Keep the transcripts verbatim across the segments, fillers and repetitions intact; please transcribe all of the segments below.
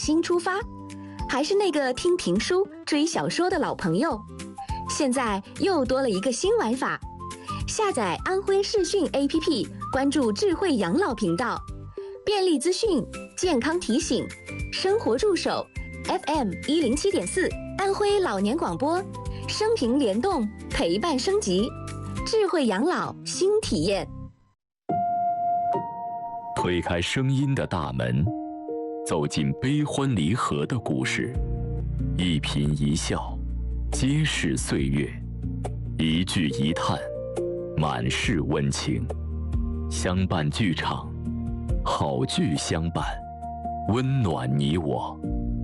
新出发，还是那个听评书、追小说的老朋友，现在又多了一个新玩法。下载安徽视讯 A P P， 关注智慧养老频道，便利资讯、健康提醒、生活助手 ，F M 一零七点四，安徽老年广播，生平联动，陪伴升级，智慧养老新体验。 推开声音的大门，走进悲欢离合的故事，一颦一笑，皆是岁月；一句一叹，满是温情。相伴剧场，好剧相伴，温暖你我。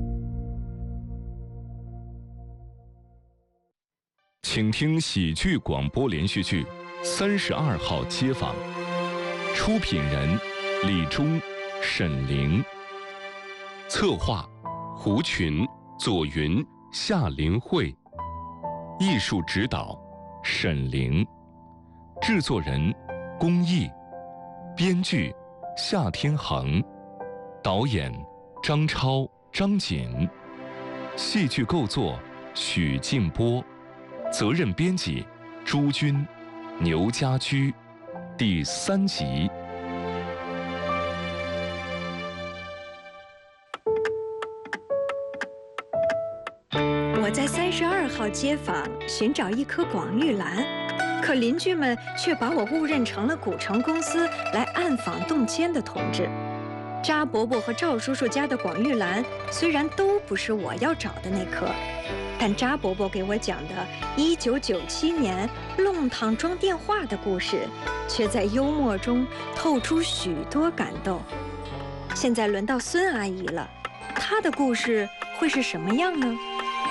请听喜剧广播连续剧《三十二号街坊》，出品人李忠、沈凌，策划胡群、左云、夏林慧，艺术指导沈凌，制作人龚毅，编剧夏天恒，导演张超、张锦，戏剧构作许静波，责任编辑朱军、牛家驹，第三集。 我在三十二号街坊寻找一颗广玉兰，可邻居们却把我误认成了古城公司来暗访动迁的同志。扎伯伯和赵叔叔家的广玉兰虽然都不是我要找的那颗，但扎伯伯给我讲的一九九七年弄堂装电话的故事，却在幽默中透出许多感动。现在轮到孙阿姨了，她的故事会是什么样呢？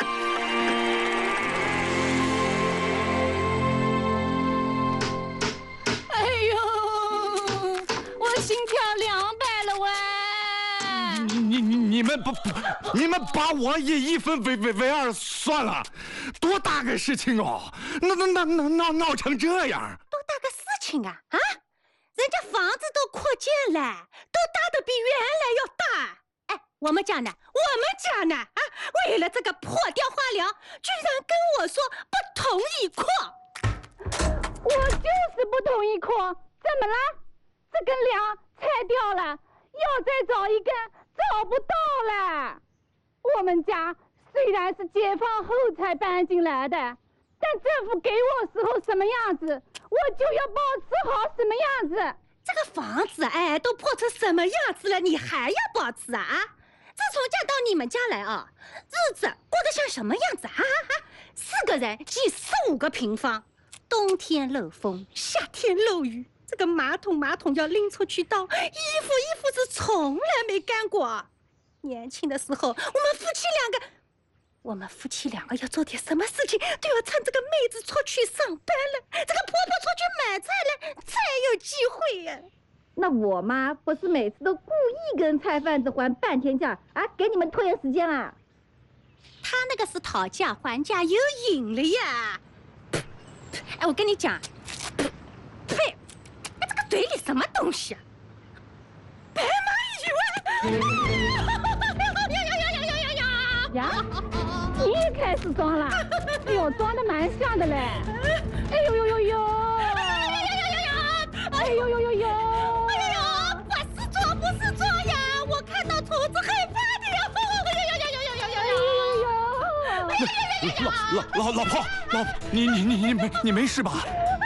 你们不，你们把我也一分为为为二算了，多大个事情哦！那那那那闹闹成这样， 多大个事情啊啊！人家房子都扩建了，都大的比原来要大。哎，我们家呢？我们家呢？啊，为了这个破掉花梁，居然跟我说不同意扩。 我就是不同意扩，怎么了？这根梁拆掉了，要再找一根。找不到了。我们家虽然是解放后才搬进来的，但政府给我时候什么样子，我就要保持好什么样子。 这个房子哎，都破成什么样子了，你还要保持啊？自从嫁到你们家来啊，日子过得像什么样子啊？四个人挤四五个平方，冬天漏风，夏天漏雨。这个马桶马桶要拎出去倒，衣服衣服是从来没干过。年轻的时候，我们夫妻两个，我们夫妻两个要做点什么事情，都要趁这个妹子出去上班了，这个婆婆出去买菜了，才有机会呀。 那我妈不是每次都故意跟菜贩子还半天价啊，给你们拖延时间啊？ 她那个是讨价还价有瘾了呀。哎，我跟你讲，呸！嘴里什么东西啊？白蚂蚁呀呀呀呀呀呀！呀，你也开始装了？哎呦，装的蛮像的嘞！哎呦呦呦呦！哎呀呀呀呀！哎呦呦呦呦！ 哎呀呀，不是装不是装呀！我看到兔子害怕的呀！哎呀呀呀呀呀呀呀！哎呀呀呀呀！ 老老老婆，老婆，你你你你没你没事吧？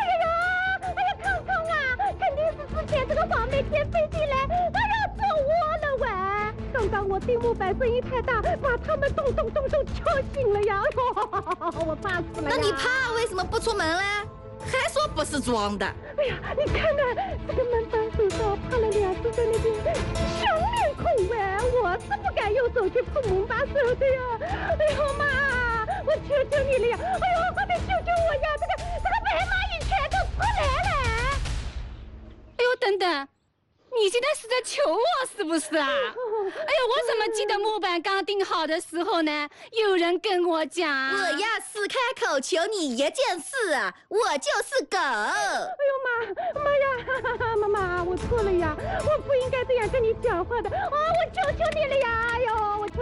这个黄梅天飞进来，他要做窝了喂！刚刚我钉木板声音太大，把他们咚咚咚咚敲醒了呀！我怕死了呀！ 那你怕为什么不出门嘞？还说不是装的？ 哎呀，你看看这个门板手上趴了两只在那边小脸孔喂，我是不敢用手去碰门把手的呀！哎呦妈，我求求你了呀！哎呦，快点救救我呀！这个这个白蚂蚁全都出来了！ 哎呦，等等，你现在是在求我是不是啊？哎呦，我怎么记得木板刚钉好的时候呢？有人跟我讲， 我呀是开口求你一件事啊，我就是狗。 哎呦妈妈呀，妈妈，我错了呀，我不应该这样跟你讲话的啊！我求求你了呀！哎呦，我求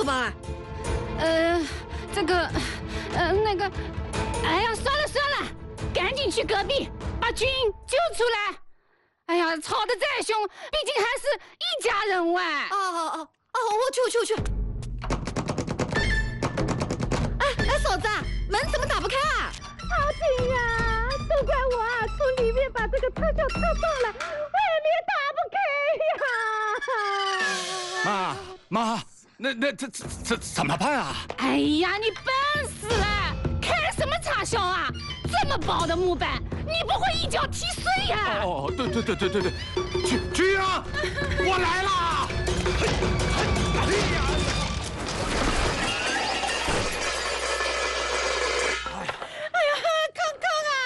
吧？ 呃，这个，呃，那个，哎呀，算了算了，赶紧去隔壁把军救出来。哎呀，吵得再凶，毕竟还是一家人哇。 哦哦哦哦，我去我去我去。哎哎，嫂子，门怎么打不开啊？ 好紧呀！都怪我啊，从里面把这个特效特放了，外面打不开呀！ 妈妈，那那这这这怎么办啊？ 哎呀，你笨死了！开什么插销啊？这么薄的木板，你不会一脚踢碎呀？ 哦，对对对对对对，军军营，我来啦！哎呀！ 哎呀，康康啊，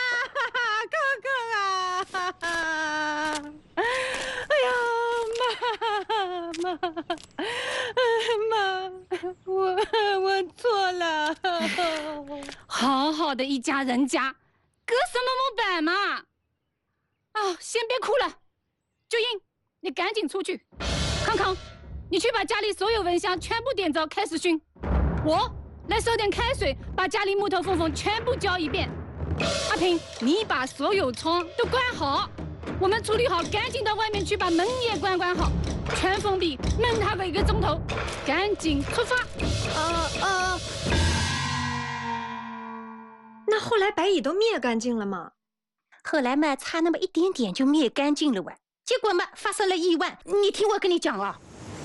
康康啊！哎呀，妈妈，妈，我我错了。 好好的一家人家，隔什么木板嘛？啊，先别哭了，九英，你赶紧出去。康康，你去把家里所有蚊香全部点着，开始熏。我来烧点开水，把家里木头缝缝全部浇一遍。阿平，你把所有窗都关好。我们处理好，赶紧到外面去把门也关关好，全封闭，闷它个一个钟头，赶紧出发。 呃呃， 那后来白蚁都灭干净了吗？ 后来嘛，差那么一点点就灭干净了哇。结果嘛，发生了意外。你听我跟你讲啊。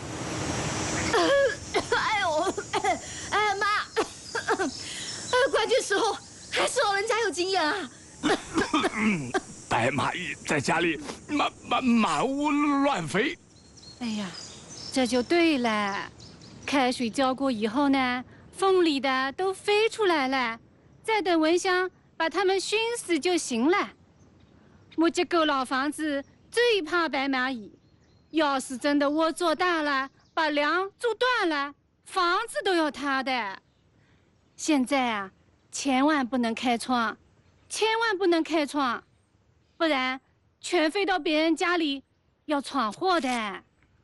哎呦，哎妈，呃，关键时候还是老人家有经验啊。 白蚂蚁在家里满满满屋乱飞。 哎呀，这就对了。开水浇过以后呢，缝里的都飞出来了，再等蚊香把它们熏死就行了。我这个老房子最怕白蚂蚁，要是真的窝做大了，把梁筑断了，房子都要塌的。现在啊，千万不能开窗，千万不能开窗，不然全飞到别人家里，要闯祸的。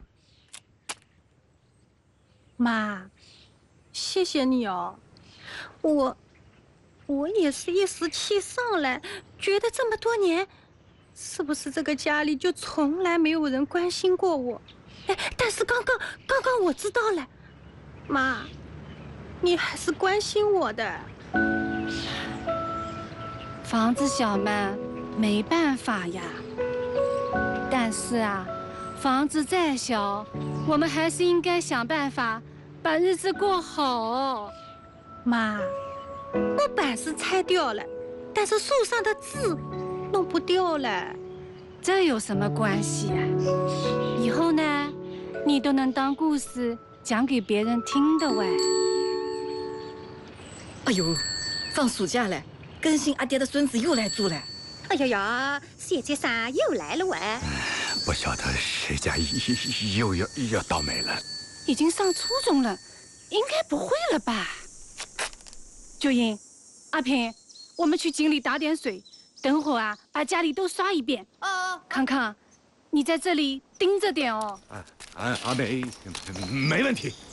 妈，谢谢你哦，我我也是一时气上来，觉得这么多年，是不是这个家里就从来没有人关心过我？哎，但是刚刚刚刚我知道了，妈，你还是关心我的。 房子小嘛，没办法呀。但是啊，房子再小，我们还是应该想办法把日子过好。 妈，木板是拆掉了，但是树上的字弄不掉了。 这有什么关系啊？以后呢，你都能当故事讲给别人听的喂。 哎呦，放暑假了，更新阿爹的孙子又来住了。 哎呀呀，姐姐仨又来了喂！ 不晓得谁家又要要倒霉了。 已经上初中了，应该不会了吧？九英，阿平，我们去井里打点水，等会儿啊，把家里都刷一遍。 啊， 康康，你在这里盯着点哦。 啊啊阿梅，没问题。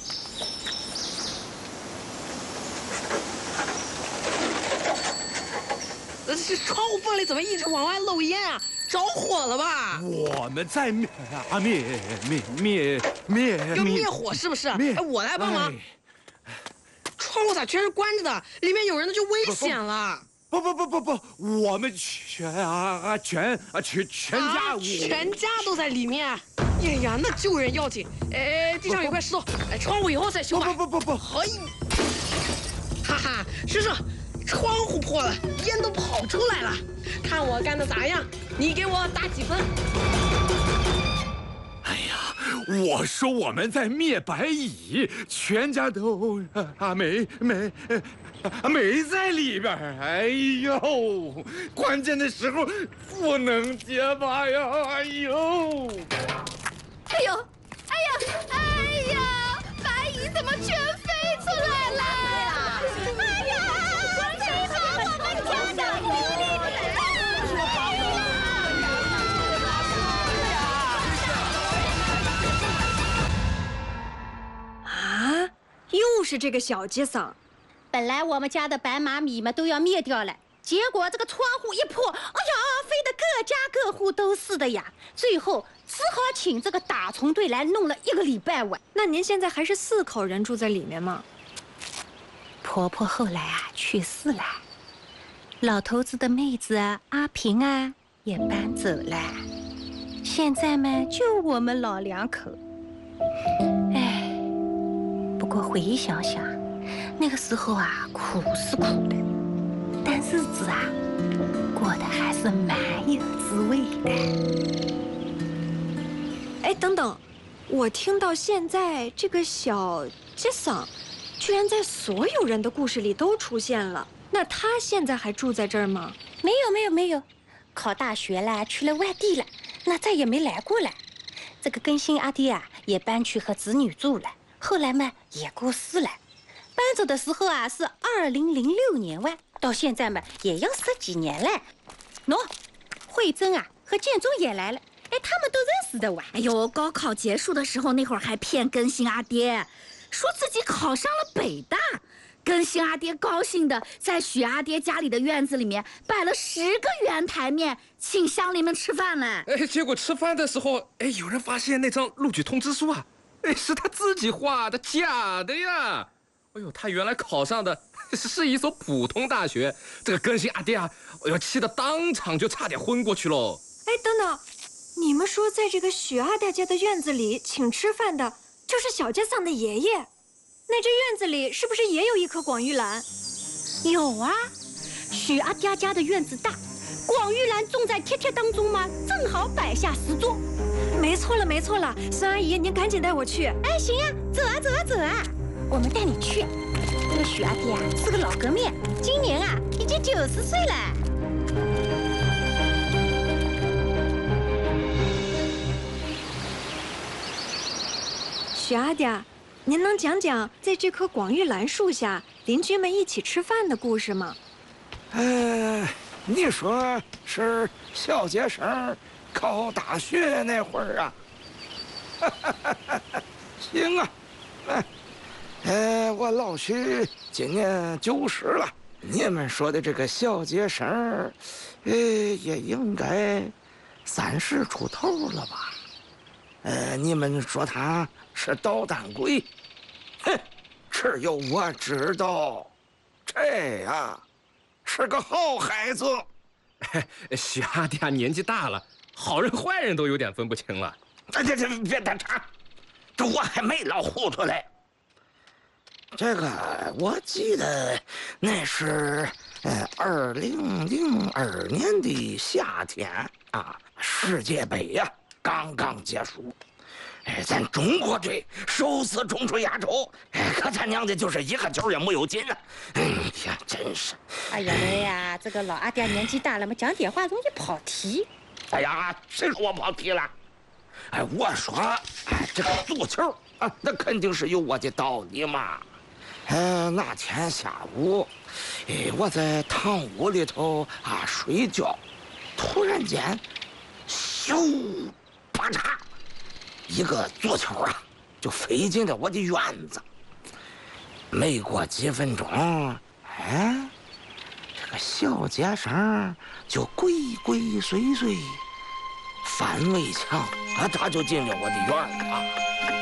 这窗户缝里怎么一直往外漏烟啊？着火了吧？ 我们在灭啊灭灭灭灭要灭火是不是？ 灭哎，我来帮忙。 哎窗户咋全是关着的？里面有人那就危险了。 不不不不不，我们全啊全啊全全家、 啊、全家都在里面。哎呀，那救人要紧。哎，地上有块石头，哎，窗户以后再修吧。 不不不不不， 嘿，哈哈，叔叔。窗户破了，烟都跑出来了，看我干的咋样？你给我打几分？ 哎呀，我说我们在灭白蚁，全家都啊没没啊没在里边。哎呦，关键的时候不能结巴呀！哎呦， 哎呦，哎呀，哎呀，白蚁怎么全飞出来了？哎呀！ 啊， 就是这个小杰桑。 本来我们家的白马米嘛都要灭掉了，结果这个窗户一破，哎呀，飞得各家各户都是的呀。最后只好请这个打虫队来弄了一个礼拜晚。 那您现在还是四口人住在里面吗？ 婆婆后来啊去世了，老头子的妹子啊阿平啊也搬走了，现在嘛就我们老两口。哎，不过回忆想想，那个时候啊苦是苦的，但日子啊过得还是蛮有滋味的。 哎，等等，我听到现在这个小杰桑居然在所有人的故事里都出现了，那他现在还住在这儿吗？ 没有没有没有，考大学了，去了外地了，那再也没来过了。这个更新阿爹啊也搬去和子女住了，后来嘛也过世了。搬走的时候啊是二零零六年哇，到现在嘛也要十几年了。喏，慧珍啊和建中也来了，哎，他们都认识的哇。 哎呦，高考结束的时候那会儿还骗更新阿爹，说自己考上了北大。更新阿爹高兴的在许阿爹家里的院子里面摆了十个圆台面，请乡邻们吃饭了。 哎，结果吃饭的时候，哎，有人发现那张录取通知书啊，哎，是他自己画的，假的呀！哎呦，他原来考上的是一所普通大学，这个更新阿爹啊，哎呦，气得当场就差点昏过去喽。 哎，等等，你们说在这个许阿大家的院子里请吃饭的，就是小杰桑的爷爷？那这院子里是不是也有一棵广玉兰？ 有啊，许阿爹家的院子大，广玉兰种在铁铁当中嘛，正好摆下十桌。 没错了，没错了，孙阿姨，您赶紧带我去。 哎，行啊，走啊，走啊，走啊，我们带你去。这个许阿爹啊是个老革命，今年啊已经九十岁了。 许阿爹，您能讲讲在这棵广玉兰树下邻居们一起吃饭的故事吗？ 呃，你说是小杰生考大学那会儿啊？行啊，哎，呃，我老许今年九十了，你们说的这个小杰生，呃，也应该三十出头了吧？呃，你们说他是捣蛋鬼？哼，只有我知道，这呀是个好孩子。 许阿爹年纪大了，好人坏人都有点分不清了。 这这这别打岔，这我还没老糊涂嘞。这个我记得那是呃二零零二年的夏天啊，世界杯呀、啊、刚刚结束。哎，咱中国队首次冲出亚洲，哎，可咱娘的就是一个球也没有进啊！哎呀，真是！ 哎呀嘞呀，这个老阿爹年纪大了嘛，讲点话容易跑题。 哎呀，谁说我跑题了？哎，我说，哎，这个足球啊，那肯定是有我的道理嘛。呃，那天下午，哎，我在堂屋里头啊睡觉，突然间，咻，啪嚓！一个足球啊，就飞进了我的院子。没过几分钟，哎，这个小杰生就鬼鬼祟祟翻围墙啊，他就进了我的院儿啊。